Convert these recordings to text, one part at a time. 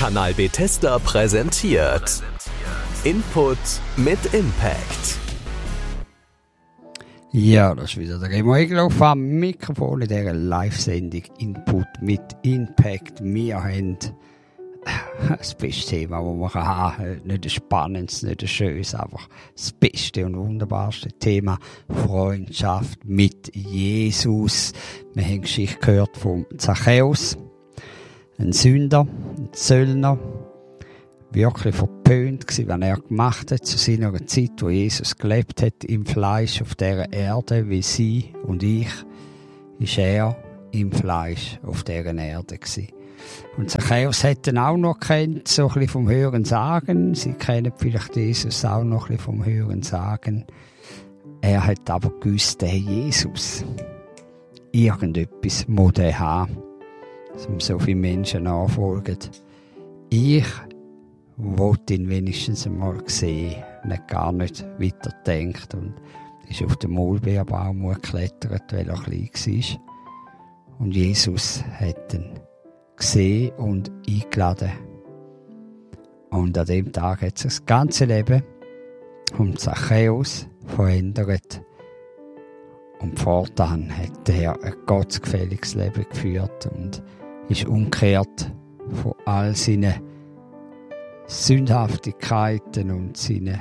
Kanal Bethesda präsentiert Input mit Impact. Ja, das ist wieder der Remo Egloff am Mikrofon in dieser Live-Sendung Input mit Impact. Wir haben das beste Thema, das man haben kann. Nicht ein spannendes, nicht ein schönes, einfach das beste und wunderbarste Thema. Freundschaft mit Jesus. Wir haben Geschichte gehört von Zachäus. Ein Sünder, ein Zöllner. Wirklich verpönt gewesen, was er gemacht hat zu seiner Zeit, wo Jesus gelebt hat, im Fleisch auf dieser Erde, wie sie und ich, ist er im Fleisch auf dieser Erde gewesen. Und Zachäus hat ihn auch noch kennt, so ein bisschen vom Hören sagen. Sie kennen vielleicht Jesus auch noch ein bisschen vom Hören sagen. Er hat aber gewusst, der Jesus, irgendetwas muss er haben, dass ihm so viele Menschen nachfolgen. Ich wollte ihn wenigstens einmal sehen, nicht gar nicht weiterdenkt und ist auf den Maulbeerbaum geklettert, weil er klein war. Und Jesus hat ihn gesehen und eingeladen. Und an dem Tag hat sich das ganze Leben um Zachäus verändert. Und fortan hat er ein gottgefälliges Leben geführt und ist umgekehrt von all seinen Sündhaftigkeiten und seine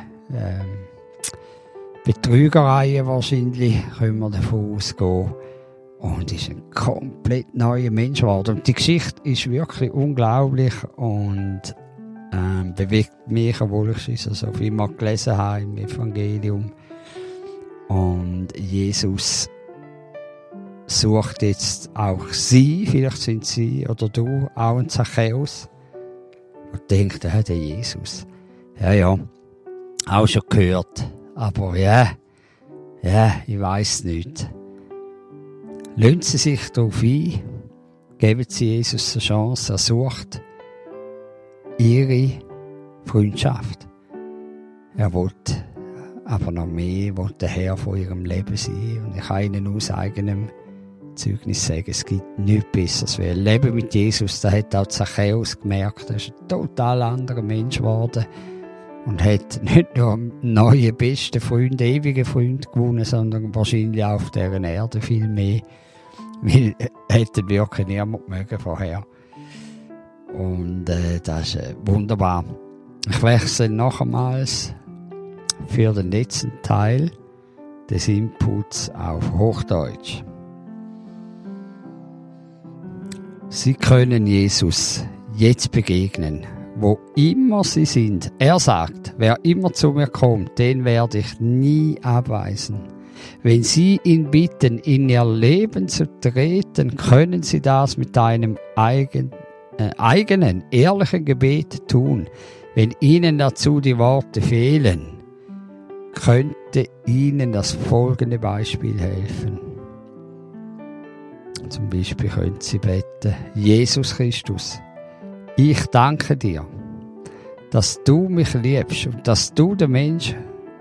Betrügereien wahrscheinlich, können wir davon ausgehen. Und ist ein komplett neuer Mensch geworden. Und die Geschichte ist wirklich unglaublich und bewegt mich, obwohl ich es so viel mal gelesen habe im Evangelium. Und Jesus sucht jetzt auch sie, vielleicht sind sie oder du auch ein Zachäus. Und denkt, der Jesus. Ja, auch schon gehört. Aber ja, ich weiss nicht. Lassen Sie sich darauf ein, geben Sie Jesus eine Chance, er sucht Ihre Freundschaft. Er will aber noch mehr, will der Herr von Ihrem Leben sein. Und ich kann Ihnen aus eigenem Zeugnis sagen, es gibt nichts Besseres. Weil Leben mit Jesus, da hat auch Zachäus gemerkt, er ist ein total anderer Mensch geworden und hat nicht nur einen neuen, besten Freund, ewigen Freund gewonnen, sondern wahrscheinlich auch auf dieser Erde viel mehr. Weil hätte wirklich niemand mögen vorher. Und das ist wunderbar. Ich wechsle noch einmal für den letzten Teil des Inputs auf Hochdeutsch. Sie können Jesus jetzt begegnen, wo immer Sie sind. Er sagt, wer immer zu mir kommt, den werde ich nie abweisen. Wenn Sie ihn bitten, in Ihr Leben zu treten, können Sie das mit einem eigenen, ehrlichen Gebet tun. Wenn Ihnen dazu die Worte fehlen, könnte Ihnen das folgende Beispiel helfen. Zum Beispiel können Sie beten: Jesus Christus, ich danke dir, dass du mich liebst und dass du Mensch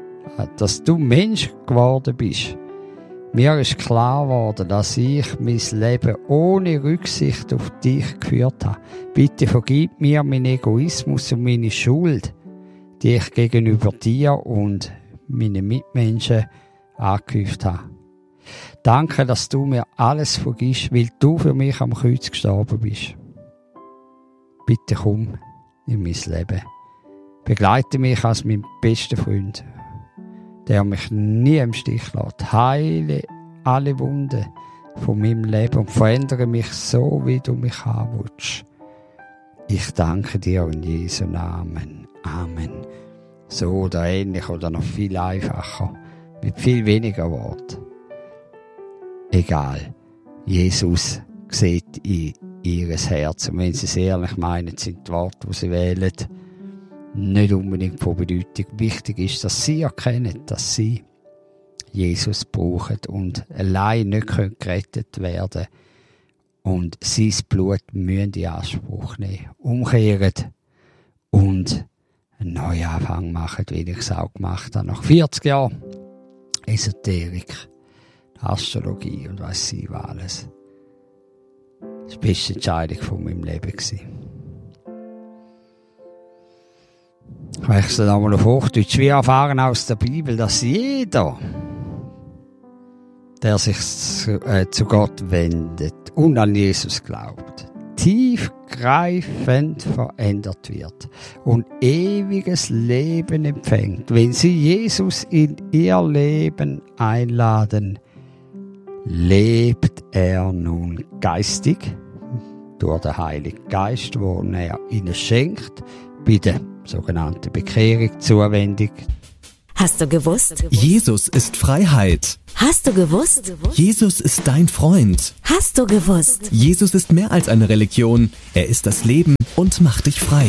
geworden bist. Mir ist klar geworden, dass ich mein Leben ohne Rücksicht auf dich geführt habe. Bitte vergib mir meinen Egoismus und meine Schuld, die ich gegenüber dir und meinen Mitmenschen angehäuft habe. Danke, dass du mir alles vergisst, weil du für mich am Kreuz gestorben bist. Bitte komm in mein Leben. Begleite mich als mein bester Freund, der mich nie im Stich lässt. Heile alle Wunden von meinem Leben und verändere mich so, wie du mich haben willst. Ich danke dir in Jesu Namen. Amen. So oder ähnlich oder noch viel einfacher, mit viel weniger Worten. Egal. Jesus sieht in ihres Herz. Und wenn sie es ehrlich meinen, sind die Worte, die sie wählen, nicht unbedingt von Bedeutung. Wichtig ist, dass sie erkennen, dass sie Jesus brauchen und allein nicht gerettet werden und sein Blut müssen in Anspruch nehmen. Umkehren und einen Neuanfang machen, wie ich es auch gemacht habe. Nach 40 Jahren Esoterik, Astrologie und weiss ich was alles. Das war die beste Entscheidung von meinem Leben. Ich wechsle nochmal auf Hochdeutsch. Wir erfahren aus der Bibel, dass jeder, der sich zu Gott wendet und an Jesus glaubt, tiefgreifend verändert wird und ewiges Leben empfängt, wenn sie Jesus in ihr Leben einladen. Lebt er nun geistig durch den Heiligen Geist, den er ihnen schenkt, bei der sogenannten Bekehrung, Zuwendung. Hast du gewusst? Jesus ist Freiheit. Hast du gewusst? Jesus ist dein Freund. Hast du gewusst? Jesus ist mehr als eine Religion. Er ist das Leben und macht dich frei.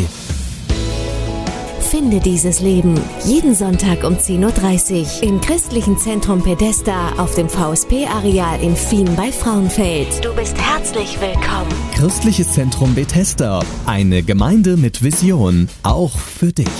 Finde dieses Leben jeden Sonntag um 10.30 Uhr im Christlichen Zentrum Pedesta auf dem VSP-Areal in Fien bei Frauenfeld. Du bist herzlich willkommen. Christliches Zentrum Bethesda. Eine Gemeinde mit Vision. Auch für dich.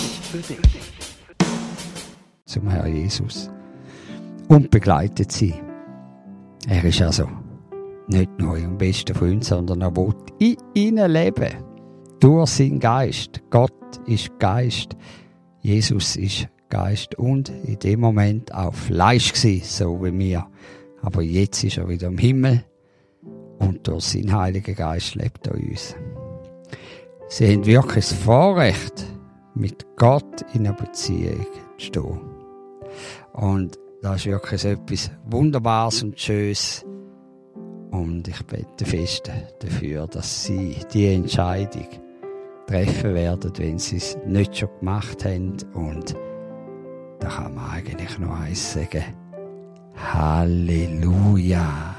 Zum Herrn Jesus. Und begleitet sie. Er ist also nicht nur ihr bester Freund, sondern er will in ihnen leben. Durch seinen Geist. Gott ist Geist. Jesus ist Geist und in dem Moment auch Fleisch gewesen, so wie wir. Aber jetzt ist er wieder im Himmel und durch seinen Heiligen Geist lebt er in uns. Sie haben wirklich das Vorrecht, mit Gott in einer Beziehung zu stehen. Und das ist wirklich etwas Wunderbares und Schönes. Und ich bete fest dafür, dass sie die Entscheidung treffen werden, wenn sie es nicht schon gemacht haben. Und da kann man eigentlich nur eins sagen: Halleluja!